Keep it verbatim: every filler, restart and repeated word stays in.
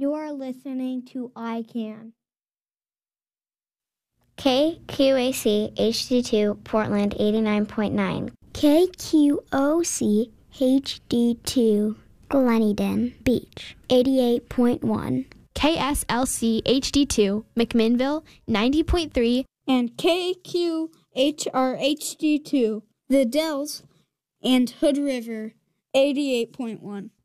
You are listening to I CAN. K Q A C H D two Portland eighty-nine point nine. K Q O C H D two Gleneden Beach eighty-eight point one. K S L C H D two McMinnville ninety point three. And K Q H R H D two The Dells and Hood River eighty-eight point one.